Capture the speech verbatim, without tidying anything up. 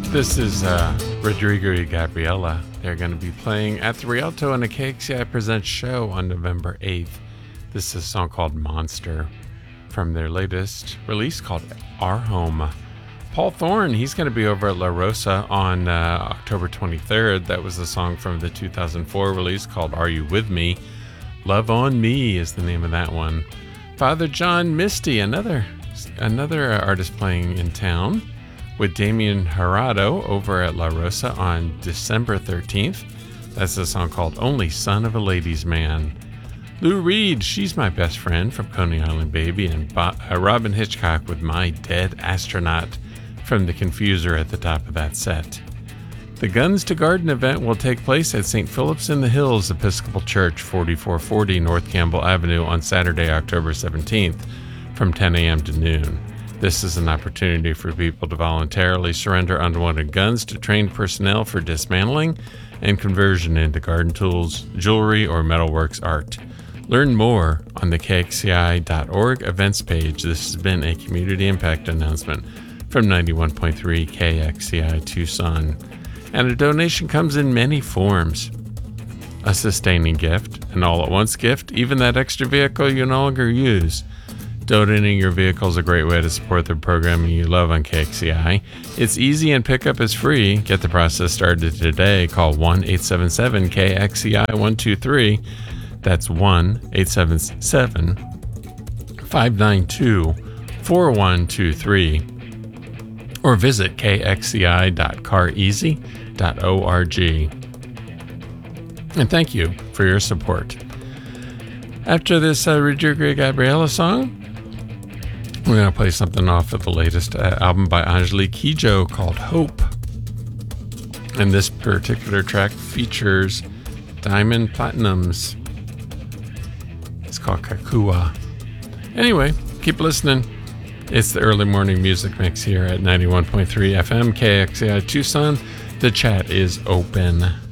This is uh, Rodrigo y Gabriela. They're going to be playing at the Rialto on a K X C I Presents show on November eighth. This is a song called Monster from their latest release called Our Home. Paul Thorne, he's going to be over at La Rosa on uh, October twenty-third. That was the song from the two thousand four release called Are You With Me? Love on Me is the name of that one. Father John Misty, another, another artist playing in town, with Damian Jurado over at La Rosa on December thirteenth. That's a song called Only Son of a Ladies Man. Lou Reed, She's My Best Friend from Coney Island Baby, and Bo- uh, Robin Hitchcock with My Dead Astronaut from The Confuser at the top of that set. The Guns to Garden event will take place at Saint Philip's in the Hills Episcopal Church, forty-four forty North Campbell Avenue on Saturday, October seventeenth from ten a.m. to noon. This is an opportunity for people to voluntarily surrender unwanted guns to trained personnel for dismantling and conversion into garden tools, jewelry, or metalworks art. Learn more on the K X C I dot org events page. This has been a community impact announcement from ninety-one point three K X C I Tucson. And a donation comes in many forms. A sustaining gift, an all-at-once gift, even that extra vehicle you no longer use. Donating your vehicle is a great way to support the programming you love on K X C I. It's easy and pickup is free. Get the process started today. Call one eight seven seven K X C I one two three. That's one eight seven seven five nine two four one two three. Or visit K X C I dot car easy dot org. And thank you for your support. After this uh, Rodrigo Gabriela song, we're going to play something off of the latest uh, album by Angelique Kidjo called Hope. And this particular track features Diamond Platinums. It's called Kakua. Anyway, keep listening. It's the early morning music mix here at ninety-one point three F M K X C I Tucson. The chat is open.